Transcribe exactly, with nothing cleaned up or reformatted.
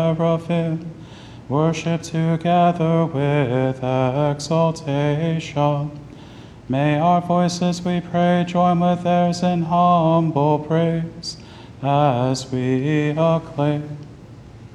seraphim, worship together with exaltation. May our voices, we pray, join with theirs in humble praise, as we acclaim